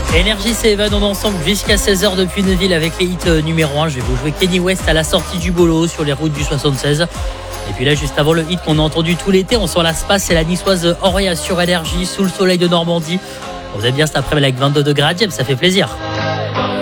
Énergie, c'est Evan, on est ensemble jusqu'à 16h depuis Neuville avec les hits numéro 1. Je vais vous jouer Kenny West à la sortie du boulot sur les routes du 76. Et puis là, juste avant le hit qu'on a entendu tout l'été, on s'en lasse pas, c'est la niçoise Auréa sur Énergie, sous le soleil de Normandie. On est bien cet après-midi avec 22 degrés à Dieppe, ça fait plaisir.